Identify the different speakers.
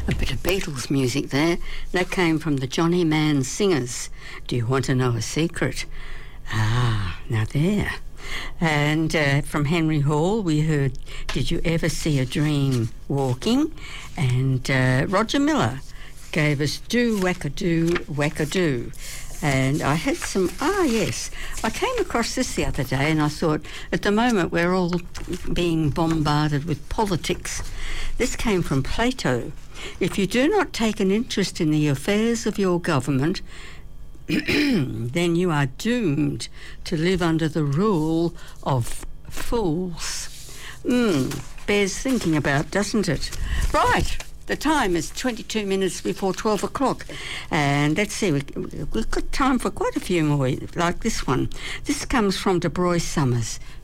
Speaker 1: A bit of Beatles music there. That came from the Johnny Mann Singers. Do you want to know a secret? Ah, now there. And from Henry Hall, we heard Did You Ever See a Dream Walking? And Roger Miller gave us Do Wackadoo Wackadoo. And I had some, yes, I came across this the other day and I thought, at the moment we're all being bombarded with politics. This came from Plato. If you do not take an interest in the affairs of your government, then you are doomed to live under the rule of fools. Bears thinking about, doesn't it? Right. The time is 22 minutes before 12 o'clock. And let's see, we've got time for quite a few more, like this one. This comes from DeBroy Summers.